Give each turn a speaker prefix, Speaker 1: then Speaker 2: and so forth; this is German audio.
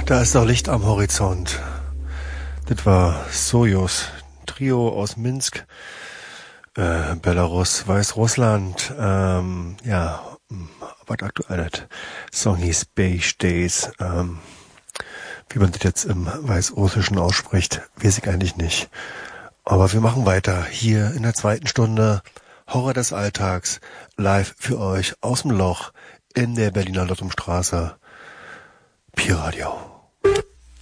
Speaker 1: Da ist doch Licht am Horizont. Das war Sojus, Trio aus Minsk, Belarus, Weißrussland. Was aktuell das Song hieß Beige Days. Wie man das jetzt im Weißrussischen ausspricht, weiß ich eigentlich nicht. Aber wir machen weiter hier in der zweiten Stunde. Horror des Alltags, live für euch aus dem Loch in der Berliner Lottumstraße. Pi Radio.